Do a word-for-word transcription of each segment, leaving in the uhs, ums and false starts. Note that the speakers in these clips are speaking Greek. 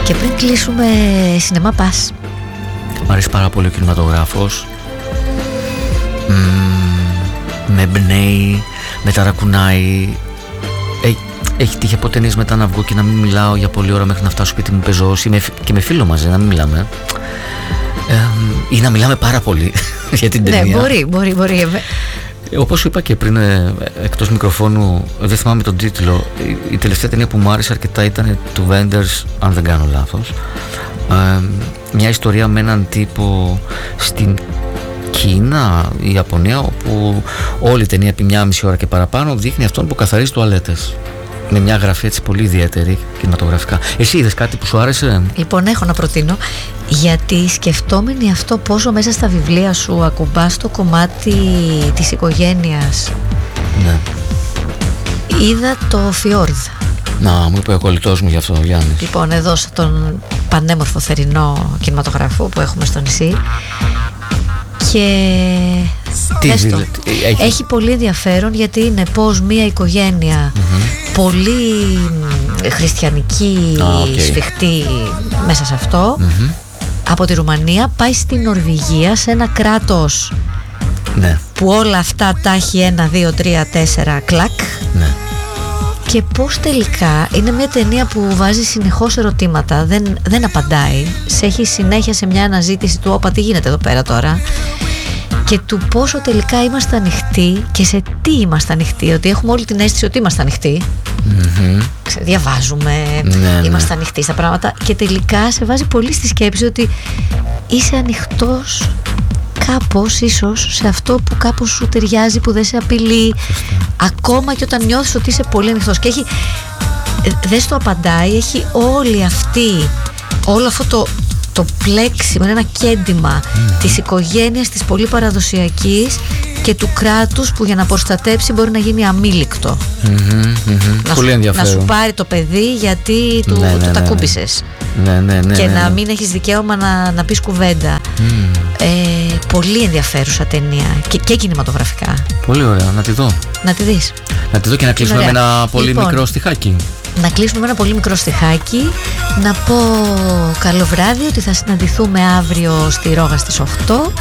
Και πριν κλείσουμε, σινεμά πας? Μ' αρέσει πάρα πολύ ο κινηματογράφος. Mm, με εμπνέει, με ταρακουνάει. Ε, έχει τύχει από ταινίες μετά να βγω και να μην μιλάω για πολλή ώρα μέχρι να φτάσω σπίτι μου πεζώσει και με φίλο μαζί να μην μιλάμε. Ε, ή να μιλάμε πάρα πολύ για την ταινία. Ναι, μπορεί, μπορεί, μπορεί. Όπως είπα και πριν, εκτός μικροφώνου, δεν θυμάμαι τον τίτλο. Η τελευταία ταινία που μου άρεσε αρκετά ήταν του Wenders, αν δεν κάνω λάθος. Ε, μια ιστορία με έναν τύπο στην Κίνα ή Ιαπωνία, όπου όλη η ταινία επί μια μισή ώρα και παραπάνω δείχνει αυτόν που καθαρίζει τουαλέτες. Με μια γραφή έτσι πολύ ιδιαίτερη κινηματογραφικά. Εσύ είδες κάτι που σου άρεσε? Λοιπόν, έχω να προτείνω, γιατί σκεφτόμενοι αυτό πόσο μέσα στα βιβλία σου ακουμπάς το κομμάτι της οικογένειας. Ναι. Είδα το Fjord. Να, μου είπε ο κολλητός μου γι' αυτό, ο Γιάννης. Λοιπόν, εδώ στον πανέμορφο θερινό κινηματογραφό που έχουμε στο νησί. Και Τι έστω, δι... έχει... έχει πολύ ενδιαφέρον, γιατί είναι πως μια οικογένεια mm-hmm. πολύ χριστιανική, ah, okay. σφιχτή μέσα σε αυτό, mm-hmm. από τη Ρουμανία πάει στην Νορβηγία, σε ένα κράτος ναι. που όλα αυτά τα έχει ένα, δύο, τρία, τέσσερα κλακ. Ναι. Και πως τελικά είναι μια ταινία που βάζει συνεχώς ερωτήματα, δεν, δεν απαντάει, σε έχει συνέχεια σε μια αναζήτηση του όπα τι γίνεται εδώ πέρα τώρα, και του πόσο τελικά είμαστε ανοιχτοί και σε τι είμαστε ανοιχτοί, ότι έχουμε όλη την αίσθηση ότι είμαστε ανοιχτοί, mm-hmm. διαβάζουμε, ναι, είμαστε ναι. ανοιχτοί στα πράγματα, και τελικά σε βάζει πολύ στη σκέψη ότι είσαι ανοιχτός κάπως ίσως σε αυτό που κάπως σου ταιριάζει, που δεν σε απειλεί, ακόμα και όταν νιώθεις ότι είσαι πολύ ανοιχτός. Και έχει, δεν στο απαντάει, έχει όλη αυτή, όλο αυτό το, το πλέξιμο, ένα κέντημα mm-hmm. της οικογένειας της πολύ παραδοσιακής και του κράτους που για να προστατέψει μπορεί να γίνει αμήλικτο. Mm-hmm, mm-hmm. Να, πολύ σου, να σου πάρει το παιδί γιατί του, ναι, του ναι, τα ναι, κούμπησες. Ναι, ναι, ναι, και ναι, ναι. να μην έχεις δικαίωμα να, να πεις κουβέντα. Mm. Ε, πολύ ενδιαφέρουσα ταινία και, και κινηματογραφικά. Πολύ ωραία, να τη δω. Να τη δεις. Να τη δω και να κλείσουμε με ένα πολύ λοιπόν, μικρό στιχάκι. Να κλείσουμε με ένα πολύ μικρό στιχάκι. Να πω καλό βράδυ, ότι θα συναντηθούμε αύριο στη Ρόγα στις οκτώ.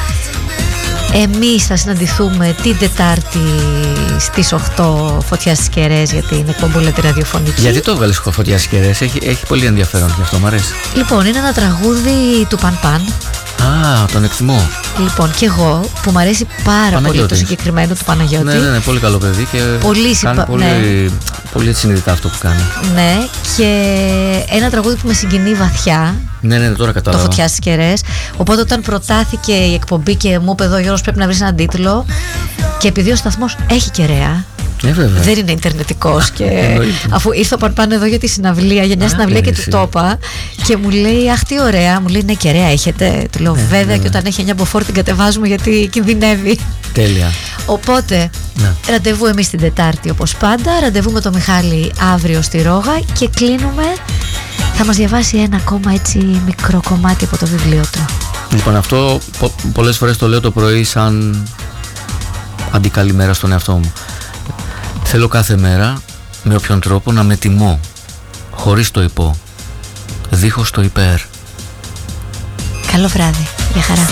Εμείς θα συναντηθούμε την Τετάρτη στις οκτώ, Φωτιά στις Κεραίες, για την εκπομπούλετη ραδιοφωνική. Γιατί το έβγαλες Φωτιά στις Κεραίες? Έχει, έχει πολύ ενδιαφέρον και αυτό, μου αρέσει. Λοιπόν, είναι ένα τραγούδι του Παν Παν. Α, τον εκτιμώ. Λοιπόν, και εγώ που μου αρέσει πάρα Παναγιώτης. πολύ το συγκεκριμένο του Παναγιώτη. Ναι, ναι, ναι, πολύ καλό παιδί και πολύ κάνει πολύ, ναι. πολύ συνειδητά αυτό που κάνει. Ναι, και ένα τραγούδι που με συγκινεί βαθιά. Ναι, ναι, τώρα κατάλαβα. Το Φωτιά στις Κεραίες. Οπότε όταν προτάθηκε η εκπομπή και μου είπε εδώ, Γιώργος, πρέπει να βρεις έναν τίτλο, και επειδή ο σταθμός έχει κεραία, ε, δεν είναι ιντερνετικός, και αφού ήρθα πάνω εδώ για τη συναυλία, για μια Α, συναυλία και του τόπα, και μου λέει αχ τι ωραία, μου λέει ναι, κεραία έχετε? Του λέω ε, βέβαια, ε, και όταν έχει εννιά μποφόρ την κατεβάζουμε γιατί κινδυνεύει. Τέλεια. Οπότε ναι. ραντεβού εμείς την Τετάρτη όπως πάντα, ραντεβού με τον Μιχάλη αύριο στη Ρόγα, και κλείνουμε, θα μας διαβάσει ένα ακόμα έτσι μικρό κομμάτι από το βιβλίο του. Λοιπόν, αυτό πο- πολλές φορές το λέω το πρωί σαν αντικαλημέρα στον εαυτό μου. Θέλω κάθε μέρα με όποιον τρόπο να με τιμώ, χωρίς το υπό, δίχως το υπέρ. Καλό βράδυ, για χαρά.